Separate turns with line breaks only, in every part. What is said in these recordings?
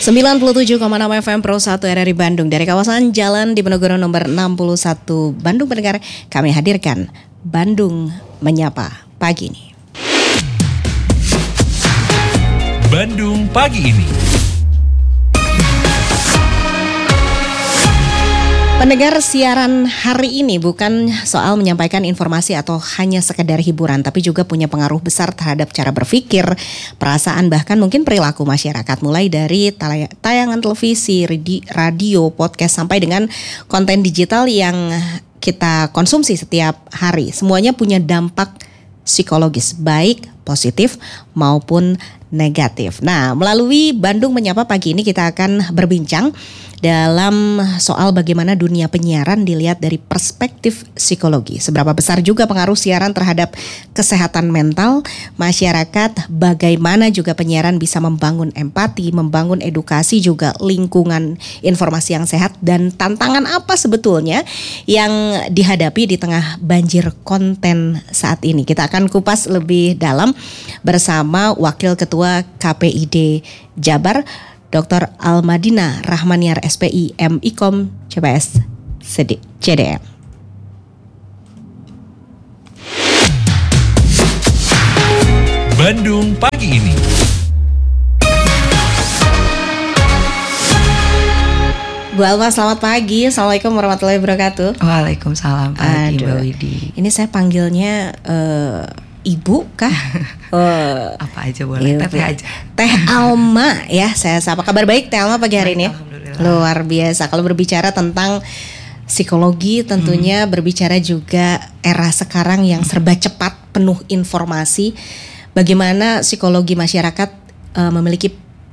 97,6 FM Pro 1 RRI Bandung. Dari kawasan Jalan Diponegoro nomor 61 Bandung pendengar, kami hadirkan Bandung Menyapa pagi ini.
Bandung pagi ini.
Pendengar, siaran hari ini bukan soal menyampaikan informasi atau hanya sekedar hiburan, tapi juga punya pengaruh besar terhadap cara berpikir, perasaan, bahkan mungkin perilaku masyarakat. Mulai dari tayangan televisi, radio, podcast, sampai dengan konten digital yang kita konsumsi setiap hari. Semuanya punya dampak psikologis, baik positif maupun negatif. Nah, melalui Bandung Menyapa pagi ini kita akan berbincang dalam soal bagaimana dunia penyiaran dilihat dari perspektif psikologi. Seberapa besar juga pengaruh siaran terhadap kesehatan mental masyarakat, bagaimana juga penyiaran bisa membangun empati, membangun edukasi, juga lingkungan informasi yang sehat, dan tantangan apa sebetulnya yang dihadapi di tengah banjir konten saat ini. Kita akan kupas lebih dalam bersama Wakil Ketua KPID Jabar, Dr. Almadina Rahmaniar SPI MIKOM CPS CDM.
Bandung pagi ini.
Bu Alma, selamat pagi. Assalamualaikum warahmatullahi wabarakatuh.
Waalaikumsalam pagi, Mbak Widi.
Ini saya panggilnya Ibu kah?
Apa aja boleh, Teh aja.
Teh Alma ya, saya sapa. Kabar baik Teh Alma pagi hari ini? Luar biasa. Kalau berbicara tentang psikologi tentunya berbicara juga era sekarang yang serba cepat, penuh informasi. Bagaimana psikologi masyarakat memiliki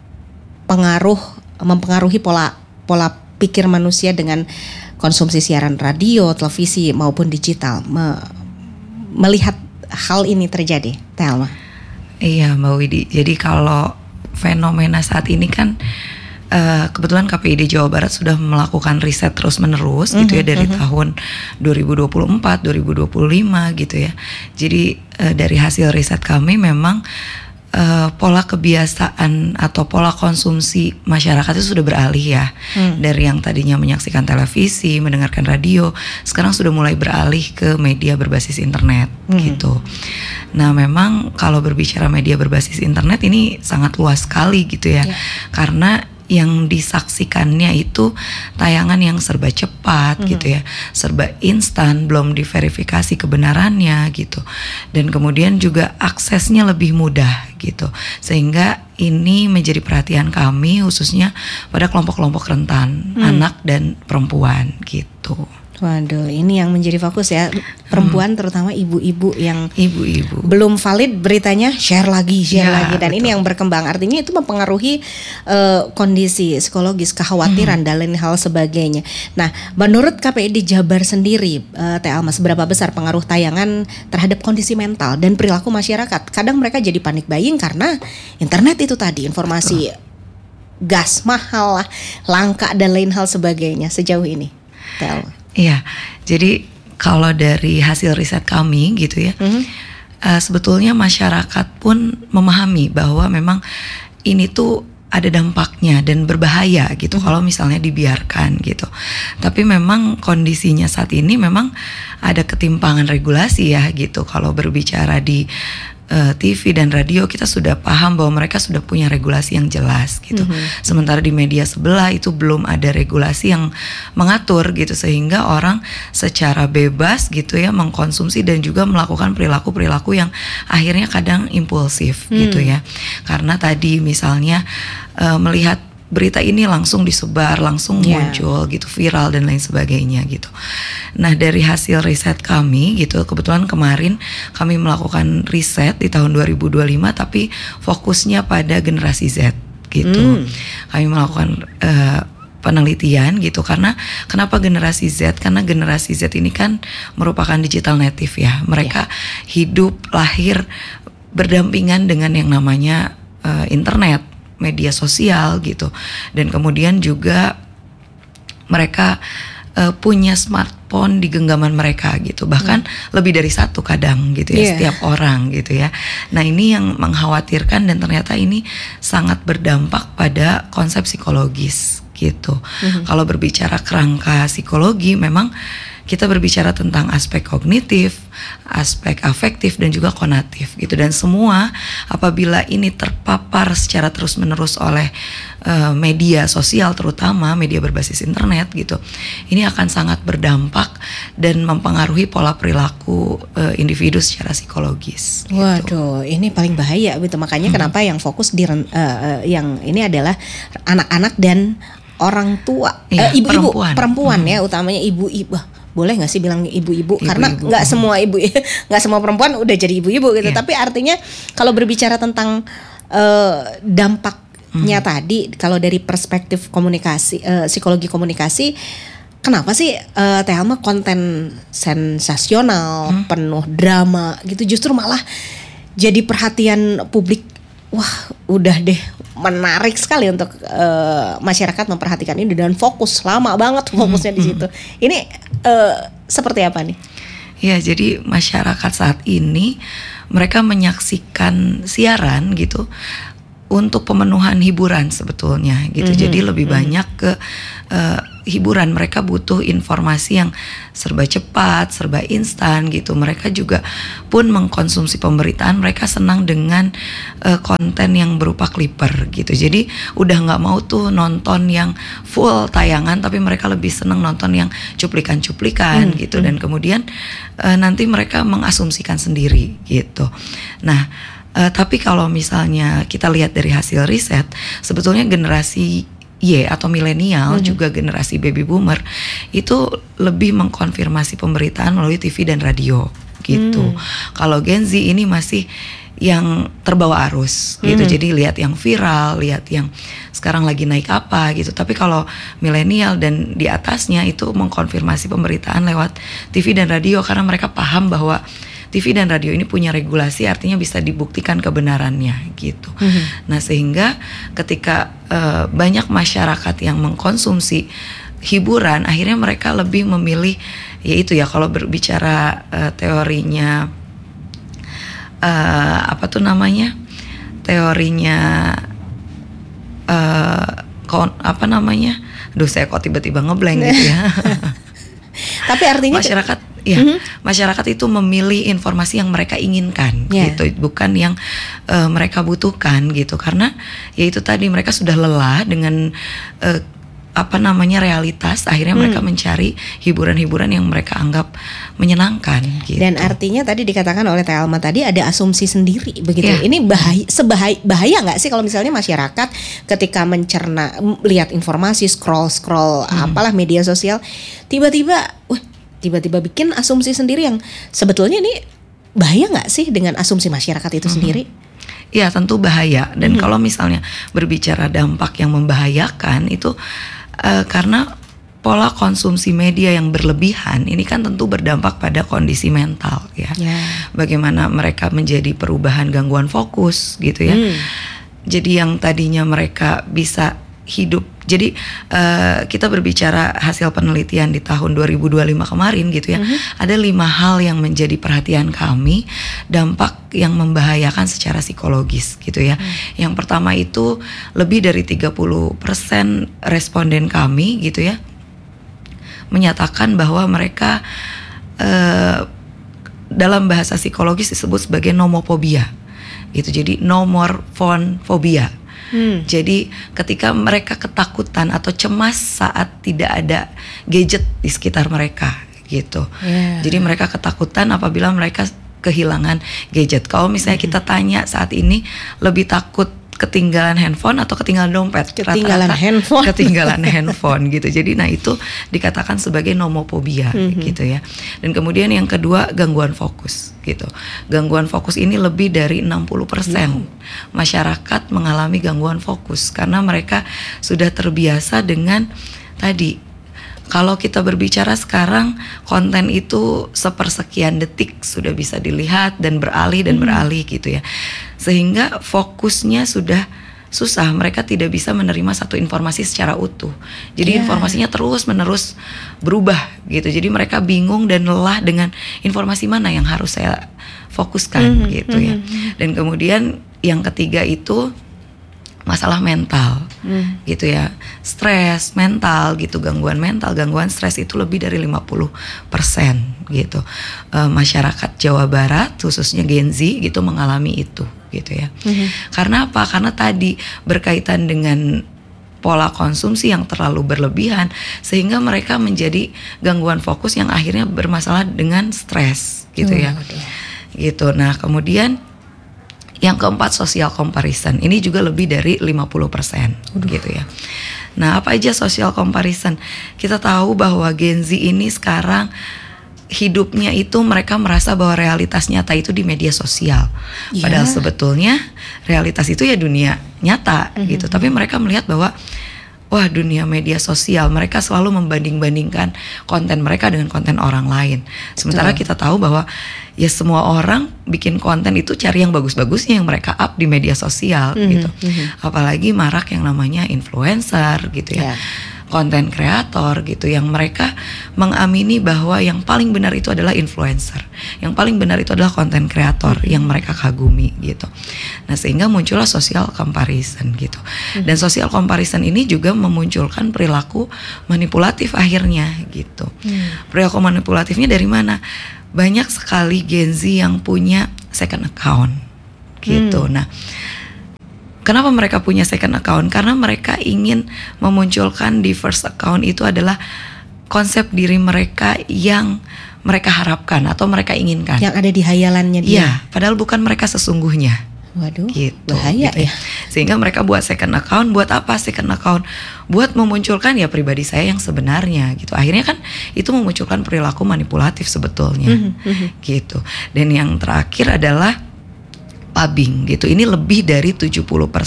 mempengaruhi pola pikir manusia dengan konsumsi siaran radio, televisi maupun digital. Melihat hal ini terjadi, Teh Alma.
Iya, Mbak Widi. Jadi kalau fenomena saat ini kan kebetulan KPID Jawa Barat sudah melakukan riset terus-menerus gitu ya dari tahun 2024, 2025 gitu ya. Jadi dari hasil riset kami memang pola kebiasaan atau pola konsumsi masyarakat itu sudah beralih ya. Dari yang tadinya menyaksikan televisi, mendengarkan radio, sekarang sudah mulai beralih ke media berbasis internet gitu. Nah, memang kalau berbicara media berbasis internet ini sangat luas sekali gitu ya. Karena yang disaksikannya itu tayangan yang serba cepat gitu ya, serba instan, belum diverifikasi kebenarannya gitu, dan kemudian juga aksesnya lebih mudah gitu, sehingga ini menjadi perhatian kami khususnya pada kelompok-kelompok rentan, anak dan perempuan gitu.
Waduh, ini yang menjadi fokus ya, perempuan terutama ibu-ibu yang belum valid beritanya share lagi, dan betul. Ini yang berkembang, artinya itu mempengaruhi kondisi psikologis, kekhawatiran dan lain hal sebagainya. Nah, menurut KPID Jabar sendiri, Teh Alma, seberapa besar pengaruh tayangan terhadap kondisi mental dan perilaku masyarakat? Kadang mereka jadi panik buying karena internet itu tadi, informasi gas mahal lah, langka dan lain hal sebagainya sejauh ini, Teh Alma.
Iya, jadi kalau dari hasil riset kami gitu ya, sebetulnya masyarakat pun memahami bahwa memang ini tuh ada dampaknya dan berbahaya gitu kalau misalnya dibiarkan gitu. Tapi memang kondisinya saat ini memang ada ketimpangan regulasi ya gitu. Kalau berbicara di TV dan radio, kita sudah paham bahwa mereka sudah punya regulasi yang jelas gitu. Sementara di media sebelah itu belum ada regulasi yang mengatur gitu, sehingga orang secara bebas gitu ya mengkonsumsi dan juga melakukan perilaku-perilaku yang akhirnya kadang impulsif gitu ya. Karena tadi misalnya melihat berita ini langsung disebar, langsung muncul gitu, viral dan lain sebagainya gitu. Nah, dari hasil riset kami gitu, kebetulan kemarin kami melakukan riset di tahun 2025 tapi fokusnya pada generasi Z gitu. Kami melakukan penelitian gitu, karena kenapa generasi Z? Karena generasi Z ini kan merupakan digital native ya. Mereka hidup, lahir berdampingan dengan yang namanya internet, media sosial gitu, dan kemudian juga mereka punya smartphone di genggaman mereka gitu, bahkan lebih dari satu kadang gitu ya, setiap orang gitu ya. Nah ini yang mengkhawatirkan dan ternyata ini sangat berdampak pada konsep psikologis gitu. Kalau berbicara kerangka psikologi, memang kita berbicara tentang aspek kognitif, aspek afektif dan juga konatif gitu. Dan semua apabila ini terpapar secara terus-menerus oleh media sosial, terutama media berbasis internet gitu, ini akan sangat berdampak dan mempengaruhi pola perilaku individu secara psikologis.
Waduh, ini paling bahaya gitu. Makanya kenapa yang fokus di yang ini adalah anak-anak dan orang tua, ibu-ibu, perempuan ya, utamanya ibu-ibu. Boleh nggak sih bilang ibu-ibu? Karena nggak semua ibu, nggak semua perempuan udah jadi ibu-ibu gitu. Tapi artinya kalau berbicara tentang dampaknya tadi, kalau dari perspektif komunikasi, psikologi komunikasi, kenapa sih Teh Alma konten sensasional, penuh drama gitu, justru malah jadi perhatian publik? Wah, udah deh, menarik sekali untuk masyarakat memperhatikan ini dan fokus lama banget fokusnya di situ. Ini seperti apa nih?
Ya, jadi masyarakat saat ini mereka menyaksikan siaran gitu untuk pemenuhan hiburan sebetulnya gitu. Jadi lebih banyak ke hiburan. Mereka butuh informasi yang serba cepat, serba instan gitu. Mereka juga pun mengkonsumsi pemberitaan. Mereka senang dengan konten yang berupa clipper gitu. Jadi udah nggak mau tuh nonton yang full tayangan, tapi mereka lebih senang nonton yang cuplikan-cuplikan gitu. Dan kemudian nanti mereka mengasumsikan sendiri gitu. Nah, tapi kalau misalnya kita lihat dari hasil riset, sebetulnya generasi Y atau milenial juga generasi baby boomer itu lebih mengkonfirmasi pemberitaan melalui TV dan radio gitu. Kalau Gen Z ini masih yang terbawa arus gitu. Jadi lihat yang viral, lihat yang sekarang lagi naik apa gitu. Tapi kalau milenial dan di atasnya itu mengkonfirmasi pemberitaan lewat TV dan radio karena mereka paham bahwa TV dan radio ini punya regulasi, artinya bisa dibuktikan kebenarannya gitu. Nah sehingga ketika banyak masyarakat yang mengkonsumsi hiburan, akhirnya mereka lebih memilih, yaitu ya kalau berbicara teorinya teorinya aduh saya kok tiba-tiba ngeblank gitu ya.
Tapi artinya
masyarakat masyarakat itu memilih informasi yang mereka inginkan gitu, bukan yang mereka butuhkan gitu, karena ya itu tadi mereka sudah lelah dengan realitas, akhirnya mereka mencari hiburan-hiburan yang mereka anggap menyenangkan gitu.
Dan artinya tadi dikatakan oleh Teh Alma tadi ada asumsi sendiri begitu. Ini bahaya nggak sih kalau misalnya masyarakat ketika mencerna, lihat informasi, scroll apalah media sosial, tiba-tiba bikin asumsi sendiri yang sebetulnya ini bahaya nggak sih dengan asumsi masyarakat itu sendiri?
Ya tentu bahaya. Dan kalau misalnya berbicara dampak yang membahayakan itu karena pola konsumsi media yang berlebihan ini kan tentu berdampak pada kondisi mental ya. Bagaimana mereka menjadi perubahan gangguan fokus gitu ya. Jadi yang tadinya mereka bisa hidup. Jadi kita berbicara hasil penelitian di tahun 2025 kemarin gitu ya. Ada 5 hal yang menjadi perhatian kami, dampak yang membahayakan secara psikologis gitu ya. Yang pertama itu lebih dari 30% responden kami gitu ya menyatakan bahwa mereka dalam bahasa psikologis disebut sebagai nomophobia gitu. Jadi no more phone phobia. Jadi ketika mereka ketakutan atau cemas saat tidak ada gadget di sekitar mereka gitu. Jadi mereka ketakutan apabila mereka kehilangan gadget. Kalau misalnya kita tanya saat ini lebih takut ketinggalan handphone atau ketinggalan dompet?
Ketinggalan handphone.
Ketinggalan handphone gitu. Jadi nah itu dikatakan sebagai nomophobia gitu ya. Dan kemudian yang kedua gangguan fokus gitu. Gangguan fokus ini lebih dari 60% masyarakat mengalami gangguan fokus karena mereka sudah terbiasa dengan tadi. Kalau kita berbicara sekarang konten itu sepersekian detik sudah bisa dilihat dan beralih gitu ya. Sehingga fokusnya sudah susah, mereka tidak bisa menerima satu informasi secara utuh. Jadi informasinya terus menerus berubah gitu. Jadi mereka bingung dan lelah dengan informasi mana yang harus saya fokuskan gitu ya. Dan kemudian yang ketiga itu masalah mental gitu ya, stres mental gitu, gangguan mental, gangguan stres itu lebih dari 50% gitu. Masyarakat Jawa Barat khususnya Gen Z gitu mengalami itu gitu ya. Karena apa? Karena tadi berkaitan dengan pola konsumsi yang terlalu berlebihan sehingga mereka menjadi gangguan fokus yang akhirnya bermasalah dengan stres gitu ya. Gitu. Nah, kemudian yang keempat, social comparison. Ini juga lebih dari 50% gitu ya. Nah, apa aja social comparison? Kita tahu bahwa Gen Z ini sekarang hidupnya itu mereka merasa bahwa realitas nyata itu di media sosial. Padahal sebetulnya realitas itu ya dunia nyata gitu. Tapi mereka melihat bahwa wah, dunia media sosial, mereka selalu membanding-bandingkan konten mereka dengan konten orang lain. Sementara kita tahu bahwa ya semua orang bikin konten itu cari yang bagus-bagusnya yang mereka up di media sosial gitu. Apalagi marak yang namanya influencer gitu ya. Konten kreator gitu yang mereka mengamini bahwa yang paling benar itu adalah influencer, yang paling benar itu adalah konten kreator yang mereka kagumi gitu. Nah, sehingga muncullah social comparison gitu. Dan social comparison ini juga memunculkan perilaku manipulatif akhirnya gitu. Perilaku manipulatifnya dari mana? Banyak sekali Gen Z yang punya second account gitu. Nah, kenapa mereka punya second account? Karena mereka ingin memunculkan di first account itu adalah konsep diri mereka yang mereka harapkan atau mereka inginkan.
Yang ada di hayalannya dia.
Iya, padahal bukan mereka sesungguhnya.
Waduh,
gitu,
bahaya
gitu
ya.
Sehingga mereka buat second account. Buat apa second account? Buat memunculkan ya pribadi saya yang sebenarnya gitu. Akhirnya kan itu memunculkan perilaku manipulatif sebetulnya gitu. Dan yang terakhir adalah pubbing gitu. Ini lebih dari 70%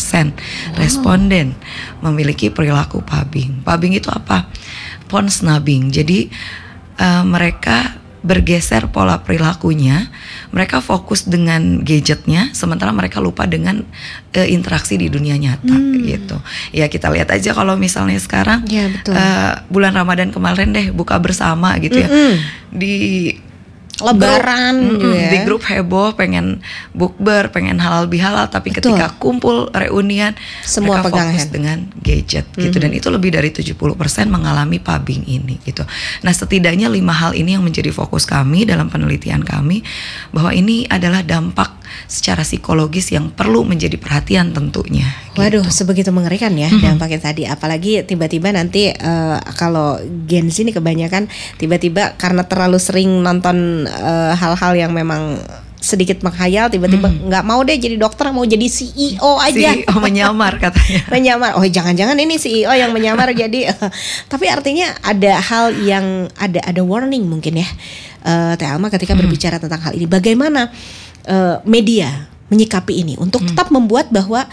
responden memiliki perilaku pubbing. Pubbing itu apa? Phone snubbing. Jadi mereka bergeser pola perilakunya. Mereka fokus dengan gadgetnya, sementara mereka lupa dengan interaksi di dunia nyata gitu. Ya kita lihat aja kalau misalnya sekarang bulan Ramadan kemarin deh buka bersama gitu ya. Di
Lebaran
di grup heboh pengen bukber, pengen halal bihalal, tapi ketika kumpul reunian
semua
mereka
pegang
fokus dengan gadget gitu. Dan itu lebih dari 70% mengalami pubbing ini gitu. Nah, setidaknya 5 hal ini yang menjadi fokus kami dalam penelitian kami, bahwa ini adalah dampak secara psikologis yang perlu menjadi perhatian tentunya.
Waduh,
gitu.
sebegitu mengerikan ya dampaknya tadi. Apalagi tiba-tiba nanti kalau Gen Z ini kebanyakan tiba-tiba karena terlalu sering nonton hal-hal yang memang sedikit menghayal, tiba-tiba nggak mau deh jadi dokter, mau jadi CEO aja.
CEO menyamar katanya.
Menyamar. Oh, jangan-jangan ini CEO yang menyamar jadi. Tapi artinya ada hal yang ada warning mungkin ya, Teh Alma, ketika berbicara tentang hal ini. Bagaimana media menyikapi ini untuk tetap membuat bahwa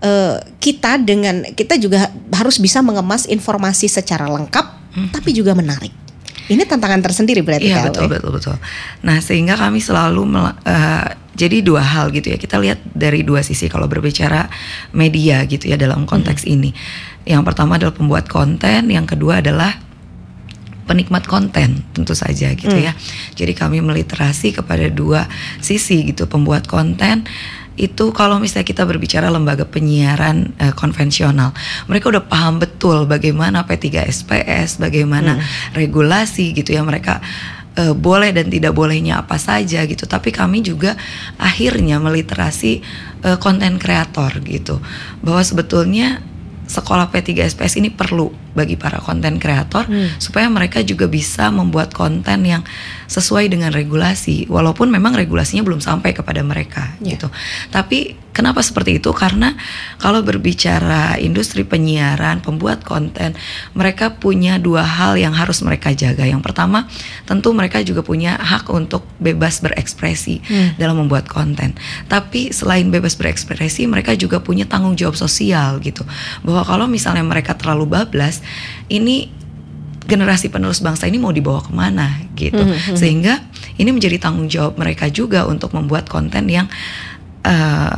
kita juga harus bisa mengemas informasi secara lengkap tapi juga menarik. Ini tantangan tersendiri berarti.
Iya, betul. Nah, sehingga kami selalu jadi 2 hal gitu ya. Kita lihat dari 2 sisi kalau berbicara media gitu ya dalam konteks ini. Yang pertama adalah pembuat konten, yang kedua adalah penikmat konten tentu saja gitu ya. Jadi kami meliterasi kepada 2 sisi gitu. Pembuat konten itu kalau misalnya kita berbicara lembaga penyiaran konvensional, mereka udah paham betul bagaimana P3SPS, bagaimana regulasi gitu ya, mereka boleh dan tidak bolehnya apa saja gitu. Tapi kami juga akhirnya meliterasi konten kreator gitu, bahwa sebetulnya sekolah P3SPS ini perlu bagi para konten kreator supaya mereka juga bisa membuat konten yang sesuai dengan regulasi, walaupun memang regulasinya belum sampai kepada mereka gitu. Tapi kenapa seperti itu? Karena kalau berbicara industri penyiaran, pembuat konten, mereka punya 2 hal yang harus mereka jaga. Yang pertama, tentu mereka juga punya hak untuk bebas berekspresi dalam membuat konten. Tapi selain bebas berekspresi, mereka juga punya tanggung jawab sosial gitu. Bahwa kalau misalnya mereka terlalu bablas, ini generasi penerus bangsa ini mau dibawa kemana gitu. Sehingga ini menjadi tanggung jawab mereka juga untuk membuat konten yang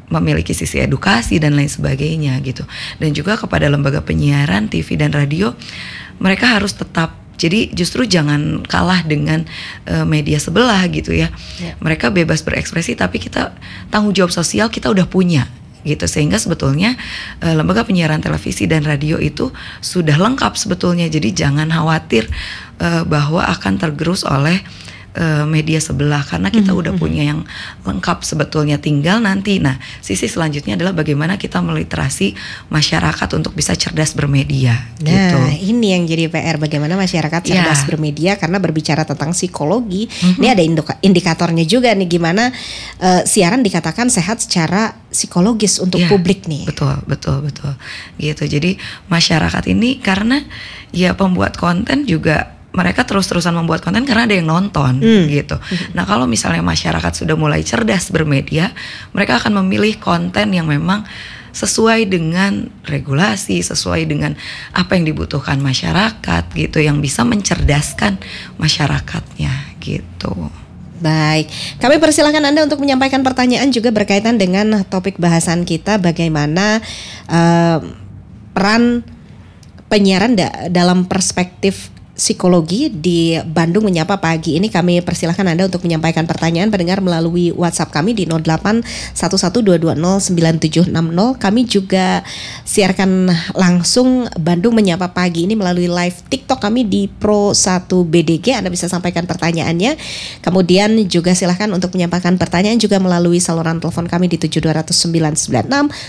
memiliki sisi edukasi dan lain sebagainya gitu. Dan juga kepada lembaga penyiaran TV dan radio, mereka harus tetap, jadi justru jangan kalah dengan media sebelah gitu ya. Mereka bebas berekspresi, tapi kita tanggung jawab sosial kita udah punya gitu, sehingga sebetulnya lembaga penyiaran televisi dan radio itu sudah lengkap sebetulnya. Jadi jangan khawatir bahwa akan tergerus oleh media sebelah, karena kita udah punya yang lengkap sebetulnya. Tinggal nanti, nah sisi selanjutnya adalah bagaimana kita meliterasi masyarakat untuk bisa cerdas bermedia.
Nah
gitu.
ini yang jadi PR, bagaimana masyarakat cerdas bermedia, karena berbicara tentang psikologi, ini ada indikatornya juga nih, gimana siaran dikatakan sehat secara psikologis untuk publik nih.
Betul gitu. Jadi masyarakat ini, karena ya pembuat konten juga mereka terus-terusan membuat konten karena ada yang nonton gitu. Nah kalau misalnya masyarakat sudah mulai cerdas bermedia, mereka akan memilih konten yang memang sesuai dengan regulasi, sesuai dengan apa yang dibutuhkan masyarakat gitu, yang bisa mencerdaskan masyarakatnya gitu.
Baik, kami persilahkan Anda untuk menyampaikan pertanyaan juga berkaitan dengan topik bahasan kita, bagaimana peran penyiaran dalam perspektif psikologi di Bandung Menyapa Pagi ini. Kami persilahkan Anda untuk menyampaikan pertanyaan pendengar melalui WhatsApp kami di 081122097060. Kami juga siarkan langsung Bandung Menyapa Pagi ini melalui live TikTok kami di Pro1BDG. Anda bisa sampaikan pertanyaannya. Kemudian juga silahkan untuk menyampaikan pertanyaan juga melalui saluran telepon kami di 72996